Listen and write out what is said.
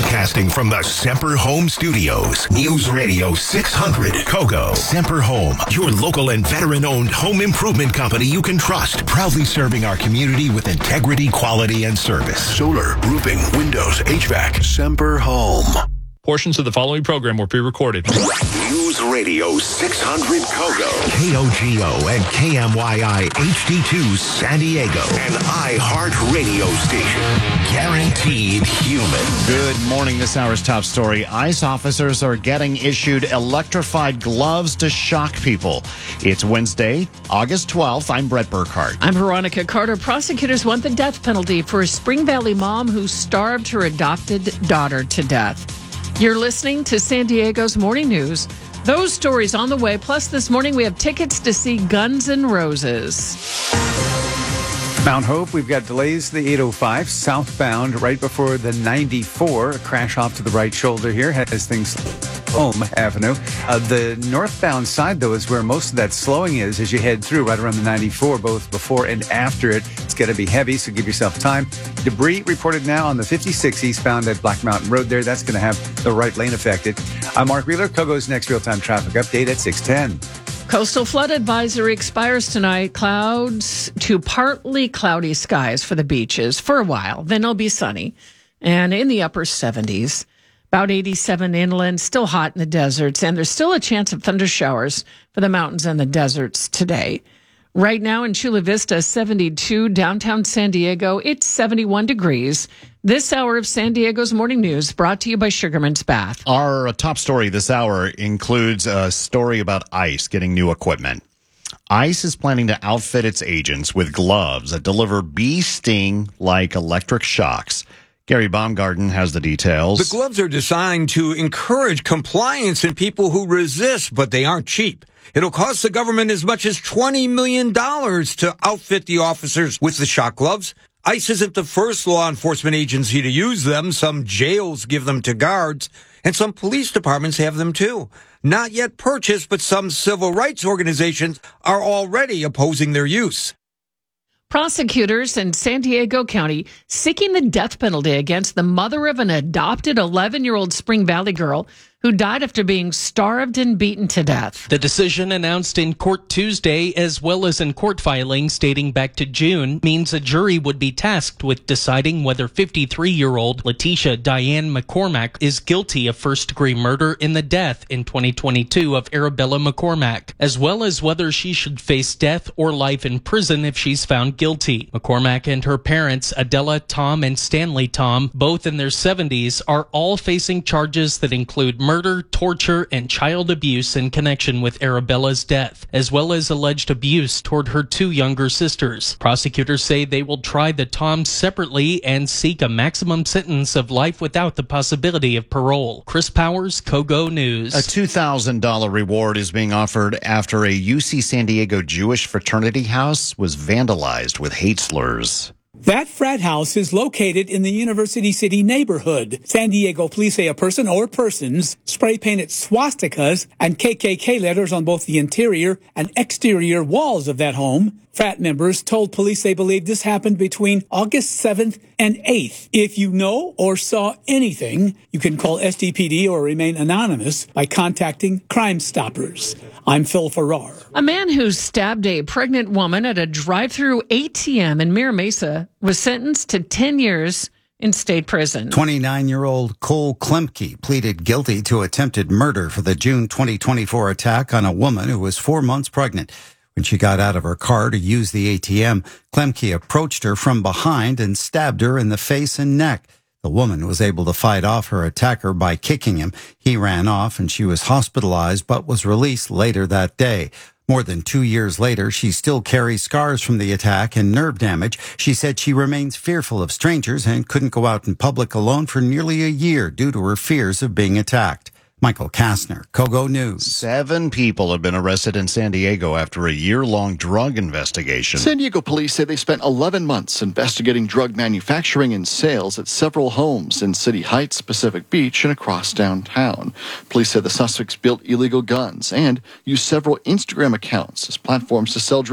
Broadcasting from the Semper Home Studios. News Radio 600 Kogo. Semper Home, your local and veteran-owned home improvement company you can trust. Proudly serving our community with integrity, quality, and service. Solar, roofing, windows, HVAC. Semper Home. Portions of the following program were pre-recorded. News Radio 600 Kogo. KOGO and KMYI HD2 San Diego. An iHeart radio station. Guaranteed human. Good morning. This hour's top story. ICE officers are getting issued electrified gloves to shock people. It's Wednesday, August 12th. I'm Brett Burkhardt. I'm Veronica Carter. Prosecutors want the death penalty for a Spring Valley mom who starved her adopted daughter to death. You're listening to San Diego's Morning News. Those stories on the way. Plus, this morning we have tickets to see Guns N' Roses. Mount Hope, we've got delays to the 805 southbound right before the 94. A crash off to the right shoulder here has things Home Avenue. The northbound side, though, is where most of that slowing is as you head through right around the 94, both before and after it. It's going to be heavy, so give yourself time. Debris reported now on the 56 eastbound at Black Mountain Road there. That's going to have the right lane affected. I'm Mark Wheeler. Kogo's next real-time traffic update at 6:10. Coastal flood advisory expires tonight. Clouds to partly cloudy skies for the beaches for a while. Then it'll be sunny and in the upper 70s. About 87 inland, still hot in the deserts, and there's still a chance of thunder showers for the mountains and the deserts today. Right now in Chula Vista, 72. Downtown San Diego, it's 71 degrees. This hour of San Diego's Morning News brought to you by Sugarman's Bath. Our top story this hour includes a story about ICE getting new equipment. ICE is planning to outfit its agents with gloves that deliver bee sting-like electric shocks. Gary Baumgarten has the details. The gloves are designed to encourage compliance in people who resist, but they aren't cheap. It'll cost the government as much as $20 million to outfit the officers with the shock gloves. ICE isn't the first law enforcement agency to use them. Some jails give them to guards, and some police departments have them too. Not yet purchased, but some civil rights organizations are already opposing their use. Prosecutors in San Diego County seeking the death penalty against the mother of an adopted 11-year-old Spring Valley girl who died after being starved and beaten to death. The decision announced in court Tuesday, as well as in court filings dating back to June, means a jury would be tasked with deciding whether 53-year-old Letitia Diane McCormack is guilty of first-degree murder in the death in 2022 of Arabella McCormack, as well as whether she should face death or life in prison if she's found guilty. McCormack and her parents, Adela Tom and Stanley Tom, both in their 70s, are all facing charges that include murder, torture, and child abuse in connection with Arabella's death, as well as alleged abuse toward her two younger sisters. Prosecutors say they will try the Toms separately and seek a maximum sentence of life without the possibility of parole. Chris Powers, Kogo News. A $2,000 reward is being offered after a UC San Diego Jewish fraternity house was vandalized with hate slurs. That frat house is located in the University City neighborhood. San Diego police say a person or persons spray-painted swastikas and KKK letters on both the interior and exterior walls of that home. Frat members told police they believe this happened between August 7th and 8th. If you know or saw anything, you can call SDPD or remain anonymous by contacting Crime Stoppers. I'm Phil Farrar. A man who stabbed a pregnant woman at a drive-through ATM in Mira Mesa was sentenced to 10 years in state prison. 29-year-old Cole Klemke pleaded guilty to attempted murder for the June 2024 attack on a woman who was 4 months pregnant. When she got out of her car to use the ATM, Klemke approached her from behind and stabbed her in the face and neck. The woman was able to fight off her attacker by kicking him. He ran off and she was hospitalized but was released later that day. More than 2 years later, she still carries scars from the attack and nerve damage. She said she remains fearful of strangers and couldn't go out in public alone for nearly a year due to her fears of being attacked. Michael Kastner, Kogo News. 7 people have been arrested in San Diego after a year-long drug investigation. San Diego police say they spent 11 months investigating drug manufacturing and sales at several homes in City Heights, Pacific Beach, and across downtown. Police say the suspects built illegal guns and used several Instagram accounts as platforms to sell drugs.